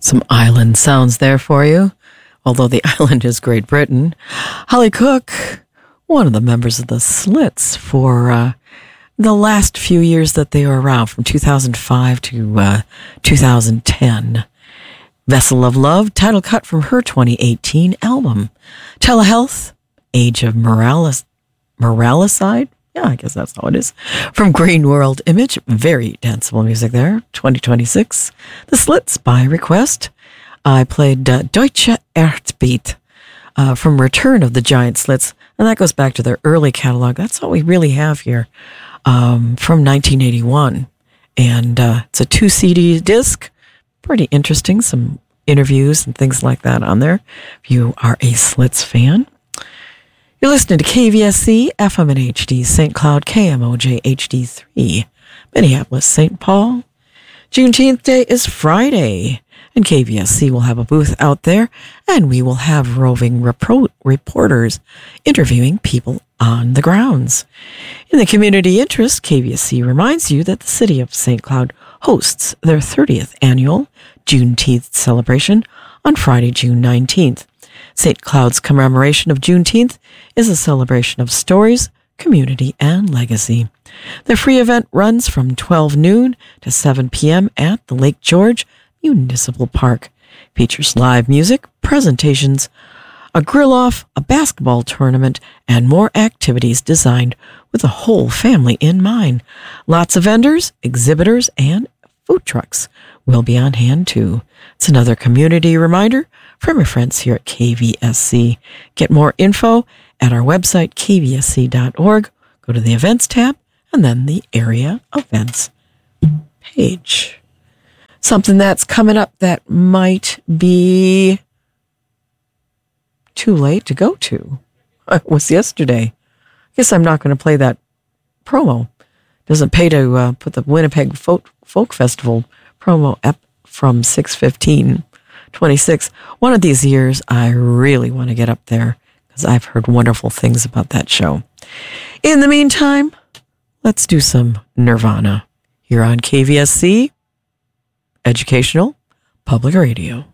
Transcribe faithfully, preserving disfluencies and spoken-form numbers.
Some island sounds there for you, although the island is Great Britain. Holly Cook, one of the members of the Slits for uh, the last few years that they were around, from two thousand five to uh, two thousand ten. Vessel of Love, title cut from her twenty eighteen album. Telehealth, Age of Moralis, Moralicide? Yeah, I guess that's how it is. From Green World Image, very danceable music there. twenty twenty-six. The Slits by request. I played uh, Deutsche Erdbeat uh, from Return of the Giant Slits, and that goes back to their early catalog. That's all we really have here um, from nineteen eighty-one. And uh, it's a two C D disc. Pretty interesting. Some interviews and things like that on there if you are a Slits fan. You're listening to K V S C, F M and H D, Saint Cloud, K M O J H D three, Minneapolis, Saint Paul. Juneteenth Day is Friday, and K V S C will have a booth out there, and we will have roving repro- reporters interviewing people on the grounds. In the community interest, K V S C reminds you that the city of Saint Cloud hosts their thirtieth annual Juneteenth celebration on Friday, June nineteenth. Saint Cloud's commemoration of Juneteenth is a celebration of stories, community, and legacy. The free event runs from twelve noon to seven p.m. at the Lake George Municipal Park. Features live music, presentations, a grill-off, a basketball tournament, and more activities designed with the whole family in mind. Lots of vendors, exhibitors, and food trucks will be on hand too. It's another community reminder from your friends here at K V S C. Get more info at our website, k v s c dot org. Go to the events tab and then the area events page. Something that's coming up that might be too late to go to. It was yesterday. I guess I'm not going to play that promo. Doesn't pay to uh, put the Winnipeg Folk, Folk Festival promo up from six fifteen twenty-six. One of these years, I really want to get up there because I've heard wonderful things about that show. In the meantime, let's do some Nirvana here on K V S C, Educational Public Radio.